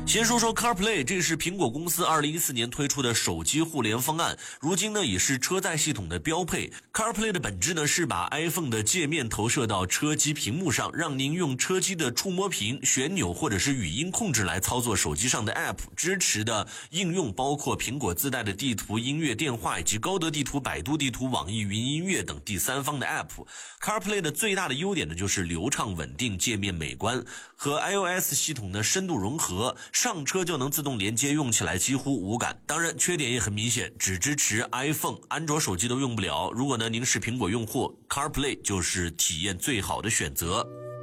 先说说 CarPlay， 这是苹果公司2014年推出的手机互联方案，如今呢也是车载系统的标配。CarPlay 的本质呢是把 iPhone 的界面投射到车机屏幕上，让您用车机的触摸屏、旋钮或者是语音控制来操作手机上的 App。支持的应用包括苹果自带的地图、音乐、电话以及高德地图、百度地图、网易云音乐等第三方的 App。CarPlay 的最大的优点呢就是流畅稳定、界面美观，和 iOS 系统的深度融合，上车就能自动连接，用起来几乎无感。当然缺点也很明显，只支持 iPhone， 安卓手机都用不了。如果呢您是苹果用户， CarPlay 就是体验最好的选择。